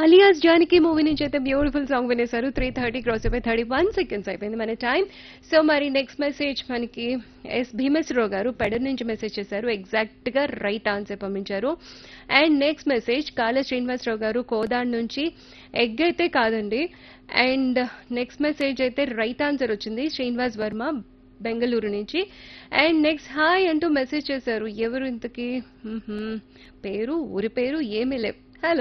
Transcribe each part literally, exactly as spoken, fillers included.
Alias Janaki movie నుంచి అయితే beautiful song వినేశారు. Three thirty cross అయిపోయి థర్టీ వన్ సెకండ్స్ అయిపోయింది మన టైం. సో మరి నెక్స్ట్ మెసేజ్ మనకి ఎస్ భీమేశ్వరరావు గారు పెడర్ నుంచి మెసేజ్ చేశారు. ఎగ్జాక్ట్ గా రైట్ ఆన్సర్ పంపించారు. అండ్ నెక్స్ట్ మెసేజ్ కాళ శ్రీనివాసరావు గారు కోదాడ్ నుంచి ఎగ్ అయితే కాదండి. అండ్ నెక్స్ట్ మెసేజ్ అయితే రైట్ ఆన్సర్ వచ్చింది శ్రీనివాస్ వర్మ బెంగళూరు నుంచి. అండ్ నెక్స్ట్ హాయ్ అంటూ మెసేజ్ చేశారు. ఎవరు ఇంతకీ మ్మ్హ్మ్. పేరు ఊరి పేరు ఏమీ లేవు. హలో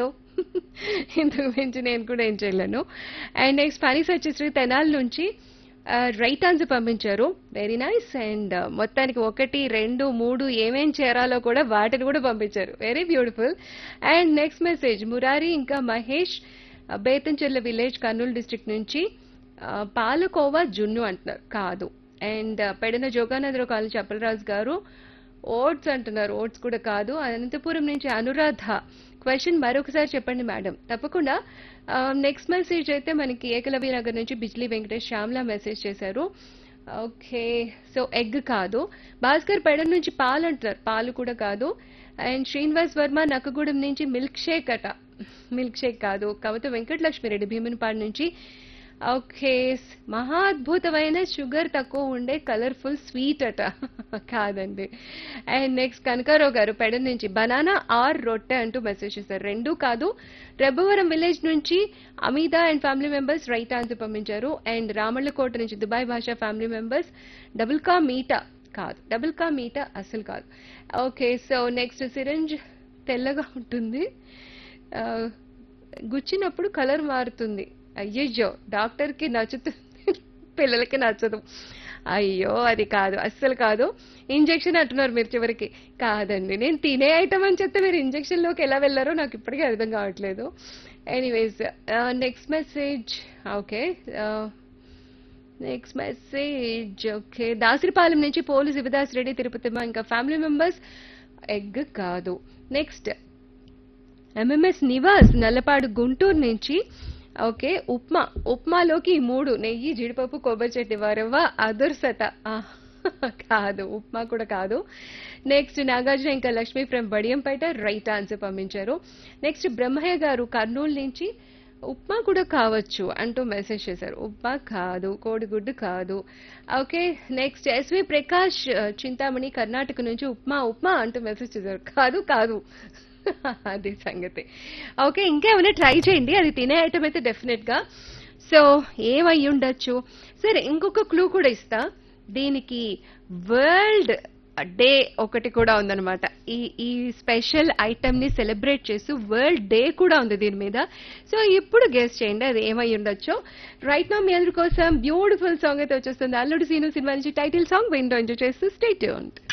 ఇంతకు మించి నేను కూడా ఏం చేయలేను. అండ్ నెక్స్ట్ పని సత్యశ్రీ తెనాల్ నుంచి రైట్ ఆన్సర్ పంపించారు. Very nice. అండ్ మొత్తానికి ఒకటి రెండు మూడు ఏమేం చేరాలో కూడా వాటిని కూడా పంపించారు. Very beautiful. And next message Murari ఇంకా మహేష్ బేతంచెర్ల విలేజ్ కర్నూలు డిస్ట్రిక్ట్ నుంచి ఆ, పాలకోవా జున్ను అంటున్నారు. కాదు. అండ్ పెడన జోగానందరావు కాలనీ చప్పలరాజు గారు ఓట్స్ అంటున్నారు. ఓట్స్ కూడా కాదు. అనంతపురం నుంచి అనురాధ క్వశ్చన్ మరొకసారి చెప్పండి మేడం. తప్పకుండా. నెక్స్ట్ మెసేజ్ అయితే మనకి ఏకలవ్య నగర్ నుంచి బిజ్లీ వెంకటేష్ శ్యామ్లా మెసేజ్ చేశారు. ఓకే. సో ఎగ్ కాదు. భాస్కర్ పెడన్ నుంచి పాలు అంటున్నారు. పాలు కూడా కాదు. అండ్ శ్రీనివాస్ వర్మ నక్కగూడెం నుంచి మిల్క్ షేక్ అట. మిల్క్ షేక్ కాదు. కవిత వెంకటలక్ష్మిరెడ్డి భీమునిపాడు నుంచి ఓకే మహా అద్భుతమైన షుగర్ తక్కువ ఉండే కలర్ఫుల్ స్వీట్ అట. కాదండి. అండ్ నెక్స్ట్ కనకారావు గారు పెడ నుంచి బనానా ఆర్ రొట్టె అంటూ మెసేజ్ చేశారు. రెండు కాదు. రెబ్బవరం విలేజ్ నుంచి అమిదా and family members right answer పంపించారు. అండ్ రామళ్ళకోట నుంచి దుబాయ్ భాషా ఫ్యామిలీ మెంబర్స్ డబుల్ కా మీటా కాదు. డబుల్ కా మీటా అసలు కాదు. ఓకే. సో నెక్స్ట్ సిరంజ్ తెల్లగా ఉంటుంది, ఆ, గుచ్చినప్పుడు కలర్ మారుతుంది. అయ్యయ్యో డాక్టర్ కి నచ్చుతుంది పిల్లలకి నచ్చదు. అయ్యో అది కాదు, అస్సలు కాదు. ఇంజెక్షన్ అంటున్నారు మీరు చివరికి. కాదండి, నేను తినే ఐటమ్ అని చెప్తే మీరు ఇంజెక్షన్ లోకి ఎలా వెళ్ళారో నాకు ఇప్పటికీ అర్థం కావట్లేదు. Anyways next message. Okay. Next message okay Dasaripalem నుంచి పోలు శివదాస్ రెడ్డి తిరుపతిమ్మ ఇంకా ఫ్యామిలీ మెంబర్స్ ఎగ్ కాదు. నెక్స్ట్ ఎంఎంఎస్ నివాస్ నల్లపాడు గుంటూరు నుంచి ఓకే ఉప్మా. ఉప్మాలోకి ఈ మూడు నెయ్యి జీడిపప్పు కొబ్బరి చట్నీ వరవ్వ అదుర్సట. కాదు, ఉప్మా కూడా కాదు. నెక్స్ట్ నాగార్జున ఇంకా Lakshmi from Badiyampeta right answer పంపించారు. నెక్స్ట్ బ్రహ్మయ్య గారు కర్నూలు నుంచి ఉప్మా కూడా కావచ్చు అంటూ మెసేజ్ చేశారు. ఉప్మా కాదు. కోడిగుడ్డు కాదు. Okay. Next SV Prakash Chintamani Karnataka నుంచి ఉప్మా ఉప్మా అంటూ మెసేజ్ చేశారు. కాదు కాదు అది సంగతి. ఓకే. ఇంకేమైనా ట్రై చేయండి. అది తినే ఐటమ్ అయితే డెఫినెట్ గా. సో ఏమై ఉండొచ్చు. సరే ఇంకొక క్లూ కూడా ఇస్తా. దీనికి వరల్డ్ డే ఒకటి కూడా ఉందన్నమాట. ఈ ఈ స్పెషల్ ఐటమ్ ని సెలబ్రేట్ చేస్తూ వరల్డ్ డే కూడా ఉంది దీని మీద. సో ఇప్పుడు గెస్ చేయండి అది ఏమై ఉండొచ్చు. రైట్ నా మీ అందరి కోసం బ్యూటిఫుల్ సాంగ్ అయితే వచ్చేస్తుంది. అల్లుడు సీను సినిమా నుంచి టైటిల్ సాంగ్ విండో ఎంజాయ్ చేస్తూ స్టే ట్యూన్డ్.